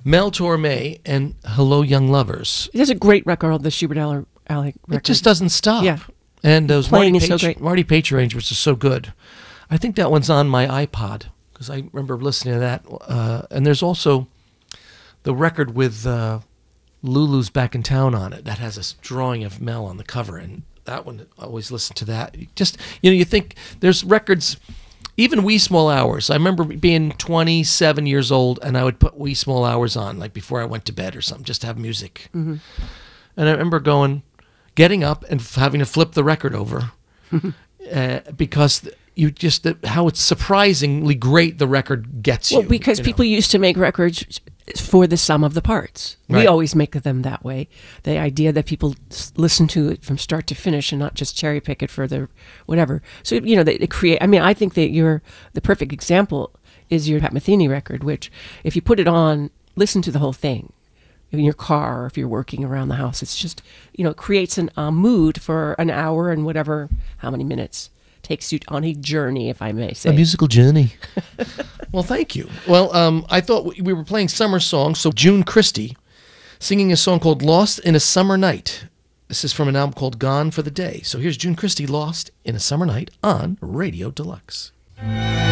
Mel Torme and Hello Young Lovers. There's a great record, the Schubert Alley record. It just doesn't stop. Yeah. And those Playing is so great. Marty Page arrangements are so good. I think that one's on my iPod because I remember listening to that. And there's also the record with Lulu's Back in Town on it that has a drawing of Mel on the cover, and that one, I always listen to that. Just, you think there's records, even Wee Small Hours. I remember being 27 years old, and I would put Wee Small Hours on, like before I went to bed or something, just to have music. Mm-hmm. And I remember getting up and having to flip the record over because how it's surprisingly great the record gets you. Well, because people used to make records for the sum of the parts. Right. We always make them that way. The idea that people listen to it from start to finish and not just cherry pick it for the whatever. So, they create, I think that the perfect example is your Pat Metheny record, which if you put it on, listen to the whole thing in your car or if you're working around the house. It's just, it creates a mood for an hour and whatever, how many minutes. Takes you on a journey, if I may say. A musical journey. Well, thank you. Well, I thought we were playing summer songs, so June Christy singing a song called Lost in a Summer Night. This is from an album called Gone for the Day. So here's June Christy, Lost in a Summer Night on Radio Deluxe.